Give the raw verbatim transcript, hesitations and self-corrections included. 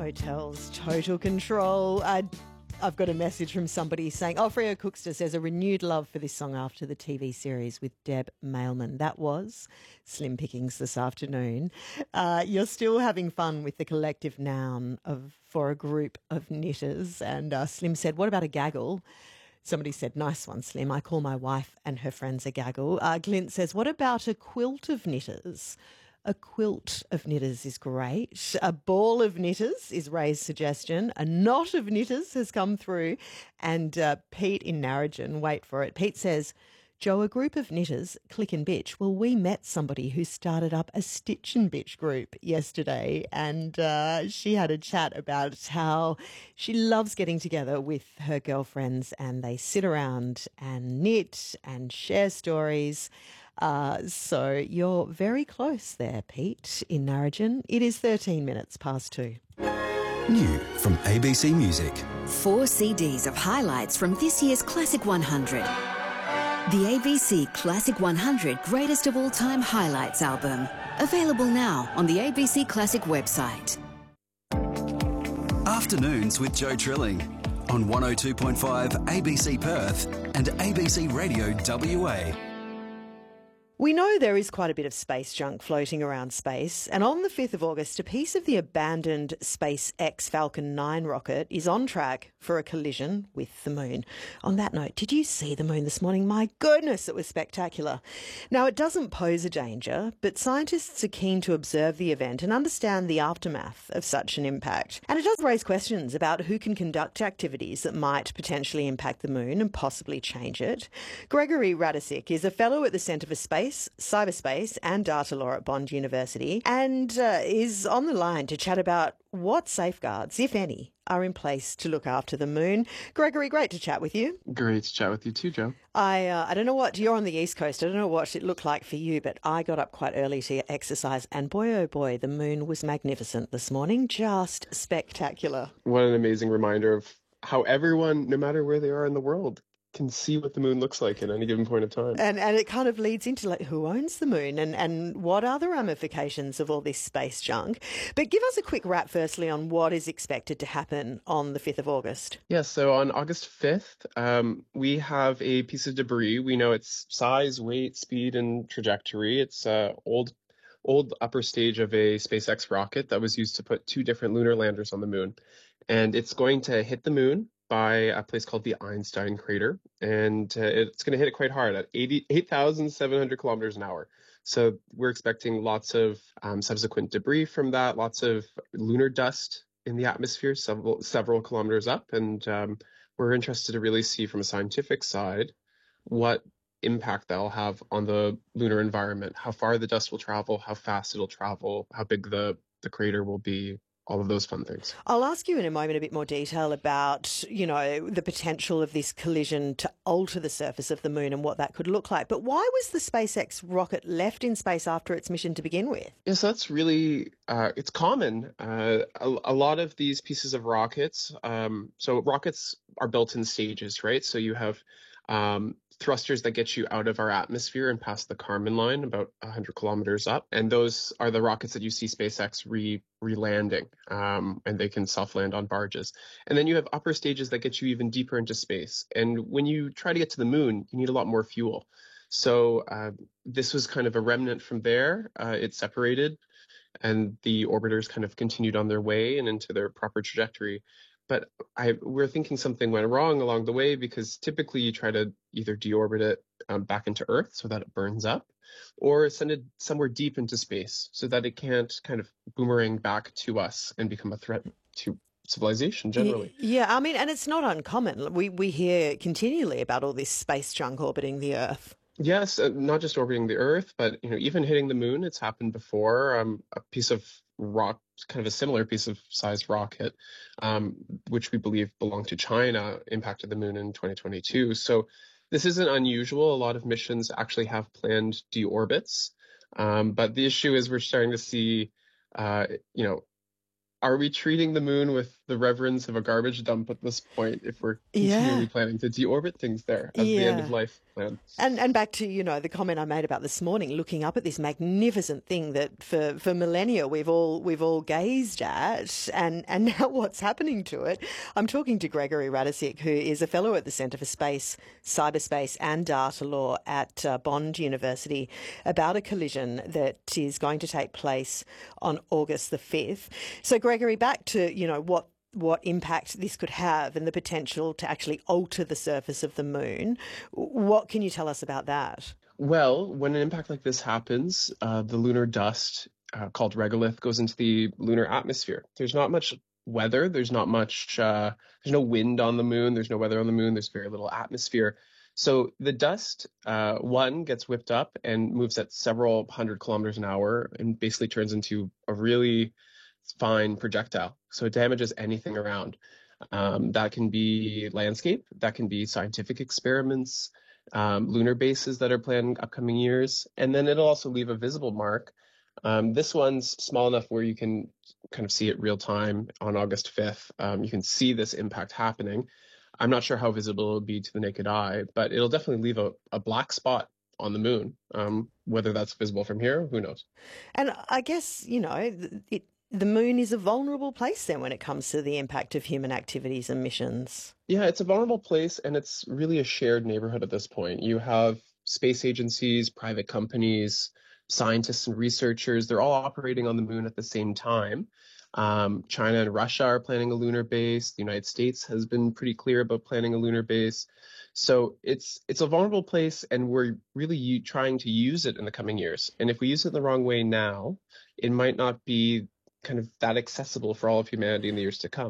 hotels, total control. Uh, I've got a message from somebody saying, oh, Freo Cookster says a renewed love for this song after the T V series with Deb Mailman. That was Slim Pickings this afternoon. Uh, you're still having fun with the collective noun of for a group of knitters. And uh, Slim said, what about a gaggle? Somebody said, nice one, Slim. I call my wife and her friends a gaggle. Uh, Glint says, what about a quilt of knitters? A quilt of knitters is great. A ball of knitters is Ray's suggestion. A knot of knitters has come through. And uh, Pete in Narrogin, wait for it. Pete says, Joe, a group of knitters, click and bitch. Well, we met somebody who started up a stitch and bitch group yesterday, and uh, she had a chat about how she loves getting together with her girlfriends and they sit around and knit and share stories. Uh, so you're very close there, Pete, in Narrogin. It is thirteen minutes past two. New from A B C Music. Four C Ds of highlights from this year's Classic one hundred. The A B C Classic one hundred Greatest of All Time Highlights album. Available now on the A B C Classic website. Afternoons with Joe Trilling on one oh two point five A B C Perth and A B C Radio W A. We know there is quite a bit of space junk floating around space, and on the fifth of August, a piece of the abandoned SpaceX Falcon nine rocket is on track for a collision with the moon. On that note, did you see the moon this morning? My goodness, it was spectacular. Now, it doesn't pose a danger, but scientists are keen to observe the event and understand the aftermath of such an impact. And it does raise questions about who can conduct activities that might potentially impact the moon and possibly change it. Gregory Radisik is a fellow at the Centre for Space, Cyberspace and Data Law at Bond University, and uh, is on the line to chat about what safeguards, if any, are in place to look after the moon. Gregory, great to chat with you. Great to chat with you too, Joe. I uh, I don't know what, you're on the East Coast, I don't know what it looked like for you, but I got up quite early to exercise, and boy oh boy, the moon was magnificent this morning, just spectacular. What an amazing reminder of how everyone, no matter where they are in the world, can see what the moon looks like at any given point of time. And and it kind of leads into like who owns the moon and, and what are the ramifications of all this space junk. But give us a quick wrap firstly on what is expected to happen on the fifth of August. Yeah, so on August fifth, um, we have a piece of debris. We know its size, weight, speed, and trajectory. It's uh, old old upper stage of a SpaceX rocket that was used to put two different lunar landers on the moon. And it's going to hit the moon by a place called the Einstein crater, and uh, it's going to hit it quite hard at eight thousand seven hundred kilometers an hour. So we're expecting lots of um, subsequent debris from that, lots of lunar dust in the atmosphere, several several kilometers up, and um, we're interested to really see from a scientific side what impact that'll have on the lunar environment, how far the dust will travel, how fast it'll travel, how big the, the crater will be. All of those fun things. I'll ask you in a moment a bit more detail about, you know, the potential of this collision to alter the surface of the moon and what that could look like. But why was the SpaceX rocket left in space after its mission to begin with? Yes, that's really, uh, it's common. Uh, a, a lot of these pieces of rockets, um, so rockets are built in stages, right? So you have um, thrusters that get you out of our atmosphere and past the Kármán line, about one hundred kilometers up. And those are the rockets that you see SpaceX re re-landing, um, and they can self-land on barges. And then you have upper stages that get you even deeper into space. And when you try to get to the moon, you need a lot more fuel. So uh, this was kind of a remnant from there. Uh, it separated, and the orbiters kind of continued on their way and into their proper trajectory. But I, we're thinking something went wrong along the way, because typically you try to either deorbit it um, back into Earth so that it burns up, or send it somewhere deep into space so that it can't kind of boomerang back to us and become a threat to civilization generally. Yeah, I mean, and it's not uncommon. We, we hear continually about all this space junk orbiting the Earth. Yes, uh, not just orbiting the Earth, but you know, even hitting the moon. It's happened before. Um, a piece of rock, kind of a similar piece of size rocket, um, which we believe belonged to China, impacted the moon in twenty twenty-two. So this isn't unusual. A lot of missions actually have planned deorbits, um, but the issue is we're starting to see, uh, you know, are we treating the moon with the reverence of a garbage dump at this point if we're continually Yeah. planning to deorbit things there as the end of Yeah. life plan. And and back to, you know, the comment I made about this morning, looking up at this magnificent thing that for, for millennia we've all we've all gazed at, and, and now what's happening to it. I'm talking to Gregory Radisik, who is a fellow at the Centre for Space, Cyberspace and Data Law at uh, Bond University, about a collision that is going to take place on August the fifth. So Gregory, back to, you know, what what impact this could have and the potential to actually alter the surface of the moon. What can you tell us about that? Well, when an impact like this happens, uh, the lunar dust uh, called regolith goes into the lunar atmosphere. There's not much weather. There's not much, uh, there's no wind on the moon. There's no weather on the moon. There's very little atmosphere. So the dust, uh, one, gets whipped up and moves at several hundred kilometers an hour and basically turns into a really fine projectile. So it damages anything around. Um, that can be landscape, that can be scientific experiments, um, lunar bases that are planned in upcoming years, and then it'll also leave a visible mark. Um, this one's small enough where you can kind of see it real time on August fifth. Um, you can see this impact happening. I'm not sure how visible it'll be to the naked eye, but it'll definitely leave a, a black spot on the moon. Um, whether that's visible from here, who knows? And I guess, you know, it, the moon is a vulnerable place then when it comes to the impact of human activities and missions. Yeah, it's a vulnerable place, and it's really a shared neighborhood at this point. You have space agencies, private companies, scientists and researchers. They're all operating on the moon at the same time. Um, China and Russia are planning a lunar base. The United States has been pretty clear about planning a lunar base. So it's it's a vulnerable place, and we're really u- trying to use it in the coming years. And if we use it the wrong way now, it might not be kind of that accessible for all of humanity in the years to come.